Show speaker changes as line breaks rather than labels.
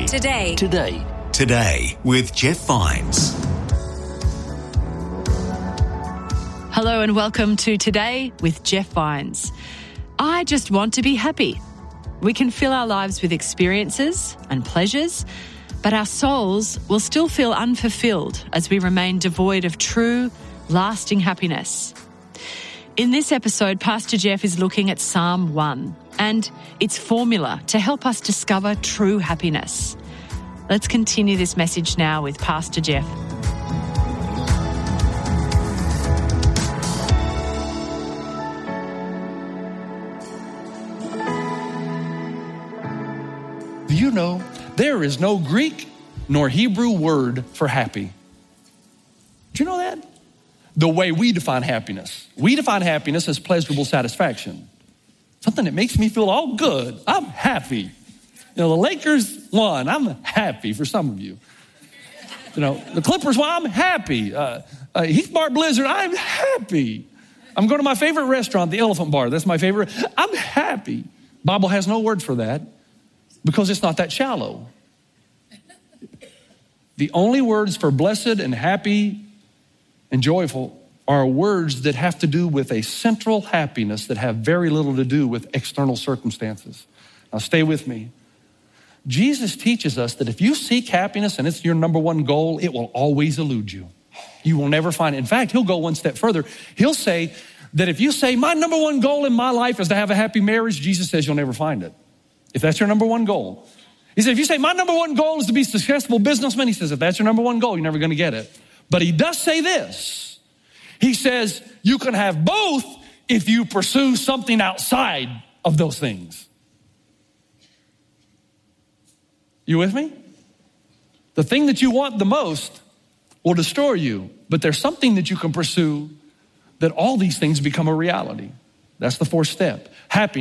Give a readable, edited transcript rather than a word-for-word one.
Today with Jeff Vines.
Hello and welcome to Today with Jeff Vines. I just want to be happy. We can fill our lives with experiences and pleasures, but our souls will still feel unfulfilled as we remain devoid of true, lasting happiness. In this episode, Pastor Jeff is looking at Psalm 1 and its formula to help us discover true happiness. Let's continue this message now with Pastor Jeff.
Do you know there is no Greek nor Hebrew word for happy? Do you know that? The way we define happiness. We define happiness as pleasurable satisfaction. Something that makes me feel all good. I'm happy. You know, the Lakers won. I'm happy for some of you. You know, the Clippers won. I'm happy. Heath Bar Blizzard. I'm happy. I'm going to my favorite restaurant, the Elephant Bar. That's my favorite. I'm happy. Bible has no word for that because it's not that shallow. The only words for blessed and happy and joyful are words that have to do with a central happiness that have very little to do with external circumstances. Now stay with me. Jesus teaches us that if you seek happiness and it's your number one goal, it will always elude you. You will never find it. In fact, he'll go one step further. He'll say that if you say, my number one goal in my life is to have a happy marriage, Jesus says you'll never find it. If that's your number one goal. He said, if you say, my number one goal is to be a successful businessman, he says, if that's your number one goal, you're never going to get it. But he does say this. He says, you can have both if you pursue something outside of those things. You with me? The thing that you want the most will destroy you, but there's something that you can pursue that all these things become a reality. That's the fourth step. Happiness.